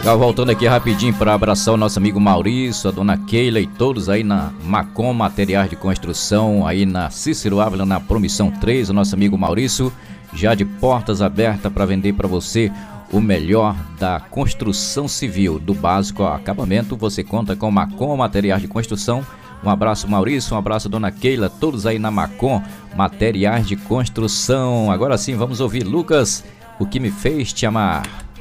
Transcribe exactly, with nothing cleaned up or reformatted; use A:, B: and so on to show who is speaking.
A: Legal, voltando aqui rapidinho para abraçar o nosso amigo Maurício, a dona Keila e todos aí na Macom Materiais de Construção, aí na Cícero Ávila, na Promissão três, o nosso amigo Maurício, já de portas abertas para vender para você o melhor da construção civil, do básico ao acabamento. Você conta com Macom Materiais de Construção. Um abraço, Maurício, um abraço, dona Keila, todos aí na Macom Materiais de Construção. Agora sim, vamos ouvir Lucas, O Que Me Fez Te Amar.